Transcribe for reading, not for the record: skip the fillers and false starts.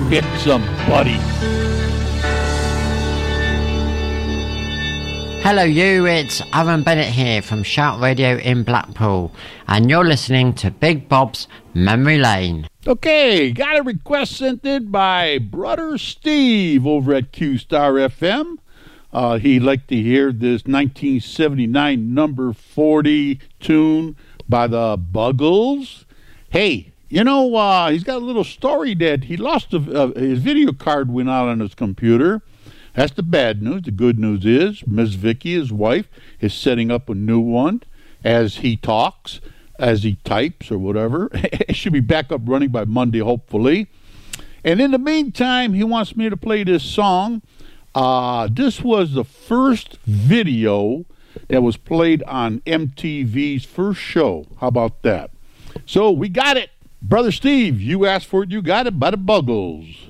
hit some, buddy. Hello you, it's Aaron Bennett here from Shout Radio in Blackpool, and you're listening to Big Bob's Memory Lane. Okay, got a request sent in by Brother Steve over at Q-Star FM. He'd like to hear this 1979 number 40 tune by the Buggles. Hey, you know, he's got a little story that he lost his video card went out on his computer. That's the bad news. The good news is Miss Vicky, his wife, is setting up a new one as he talks, as he types or whatever. It should be back up running by Monday, hopefully. And in the meantime, he wants me to play this song. This was the first video that was played on MTV's first show. How about that? So we got it. Brother Steve, you asked for it, you got it by the Buggles.